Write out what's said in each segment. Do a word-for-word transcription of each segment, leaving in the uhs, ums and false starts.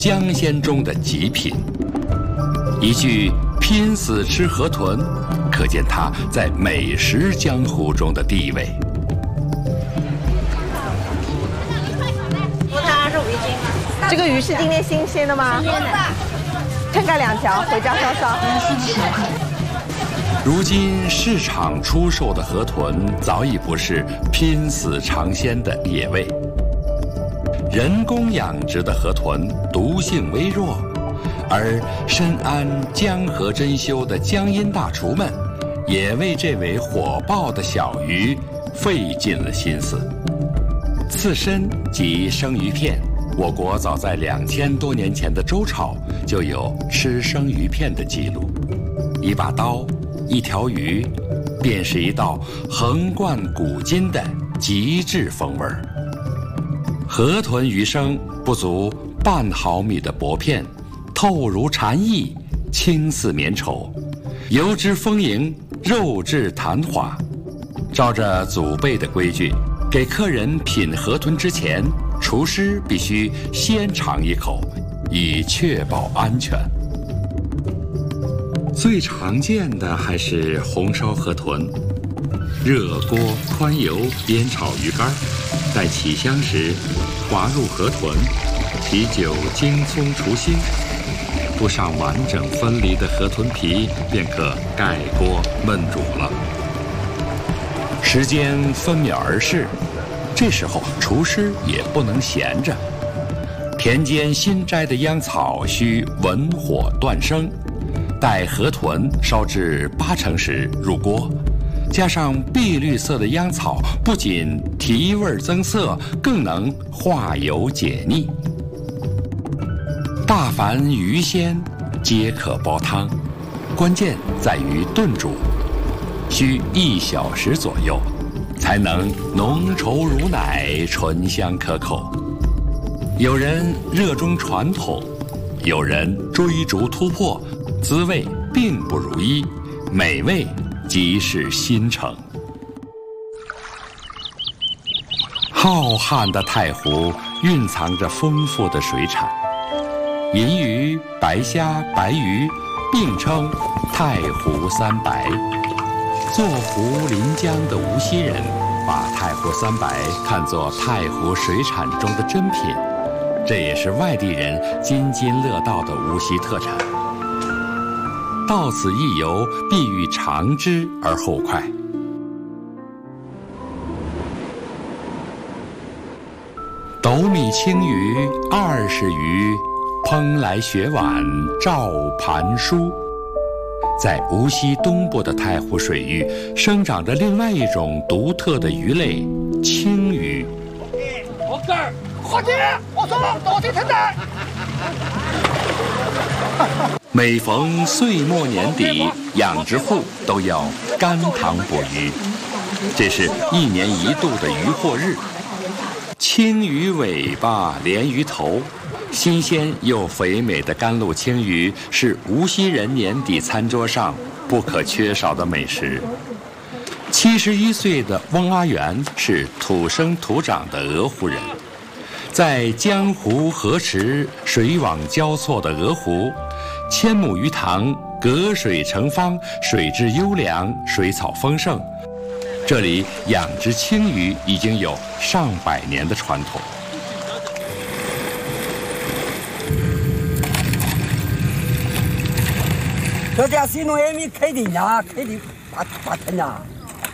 江鲜中的极品。一句拼死吃河豚，可见它在美食江湖中的地位。 葡萄二十五一斤。 这个鱼是今天新鲜的吗？ 新鲜的。 看看两条，回家烧烧。 如今市场出售的河豚早已不是拼死尝鲜的野味，人工养殖的河豚毒性微弱，而深谙江河珍馐的江阴大厨们，也为这尾火爆的小鱼费尽了心思。刺身及生鱼片，我国早在两千多年前的周朝就有吃生鱼片的记录。一把刀，一条鱼，便是一道横贯古今的极致风味儿。河豚鱼生不足半毫米的薄片，透如蝉翼，青似绵绸，油脂丰盈，肉质弹滑。照着祖辈的规矩，给客人品河豚之前，厨师必须先尝一口，以确保安全。最常见的还是红烧河豚，热锅宽油煸炒鱼干，待起香时，滑入河豚，提酒精葱除腥，铺上完整分离的河豚皮，便可盖锅焖煮了。时间分秒而逝，这时候厨师也不能闲着。田间新摘的秧草需文火断生，待河豚烧至八成时入锅，加上碧绿色的秧草，不仅提味增色，更能化油解腻。大凡鱼鲜皆可煲汤，关键在于炖煮，需一小时左右，才能浓稠如奶，醇香可口。有人热衷传统，有人追逐突破，滋味并不如一，美味即是心诚。浩瀚的太湖蕴藏着丰富的水产，银鱼、白虾、白鱼并称太湖三白。坐湖临江的无锡人把太湖三白看作太湖水产中的珍品，这也是外地人津津乐道的无锡特产。到此一游，必欲尝之而后快。斗米青鱼二十余，烹来雪碗照盘书。在无锡东部的太湖水域，生长着另外一种独特的鱼类——青鱼。 我这儿，快点！我说到底等待。 每逢岁末年底，养殖户都要干塘捕鱼，这是一年一度的渔获日。青鱼尾巴连鱼头，新鲜又肥美的甘露青鱼是无锡人年底餐桌上不可缺少的美食。七十一岁的翁阿元是土生土长的鹅湖人，在江湖河池水网交错的鹅湖，千亩鱼塘隔水成方，水质优良，水草丰盛。这里养殖青鱼已经有上百年的传统。 这家新农业米开的呀，开的八八天呀。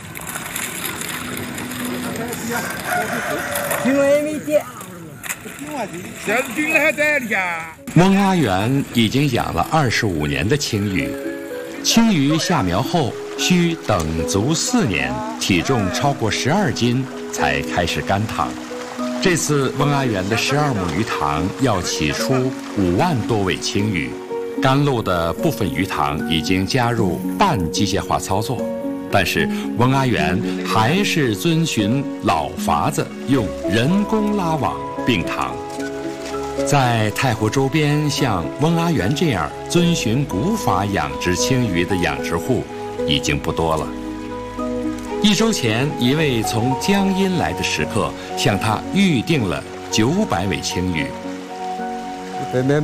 新农业米店。 这军还在呀。 翁阿元已经养了二十五年的青鱼，青鱼下苗后需等足四年，体重超过十二斤才开始干塘。这次翁阿元的十二亩鱼塘要起出五万多尾青鱼，甘露的部分鱼塘已经加入半机械化操作，但是翁阿元还是遵循老法子，用人工拉网并塘。在太湖周边，像翁阿元这样遵循古法养殖青鱼的养殖户已经不多了。一周前，一位从江阴来的食客向他预定了九百尾青鱼。